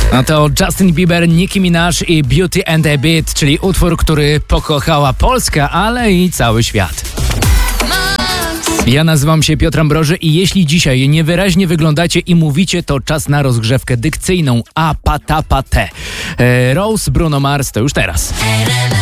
No to Justin Bieber, Nicki Minaj i Beauty and the Beat, czyli utwór, który pokochała Polska, ale i cały świat. Ja nazywam się Piotr Ambroży i jeśli dzisiaj niewyraźnie wyglądacie i mówicie, to czas na rozgrzewkę dykcyjną. A patapa te. Rose, Bruno Mars, to już teraz.